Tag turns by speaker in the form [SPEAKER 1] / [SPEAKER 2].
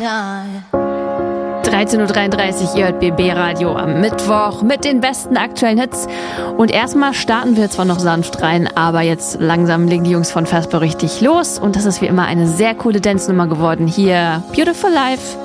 [SPEAKER 1] 13:33 Uhr, ihr hört BB Radio am Mittwoch mit den besten aktuellen Hits. Und erstmal starten wir zwar noch sanft rein, aber jetzt langsam legen die Jungs von Vesper richtig los. Und das ist wie immer eine sehr coole Dance-Nummer geworden. Hier, Beautiful Life.